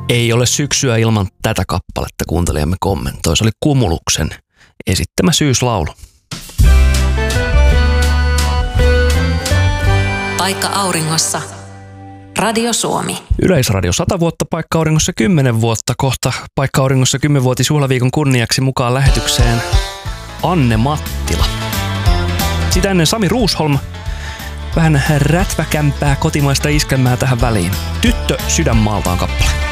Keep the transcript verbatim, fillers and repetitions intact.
Ei ole syksyä ilman tätä kappaletta, kuuntelijamme kommentoi. Se oli Kumuluksen esittämä syyslaulu. Paikka auringossa. Radio Suomi. Yleisradio sata vuotta, Paikka auringossa kymmenen vuotta. Kohta Paikka auringossa kymmenvuotisjuhlaviikon kunniaksi mukaan lähetykseen Anne Mattila. Sitä ennen Sami Ruusholm. Vähän rätväkämpää kotimaista iskelmää tähän väliin. Tyttö sydänmaalta on kappale.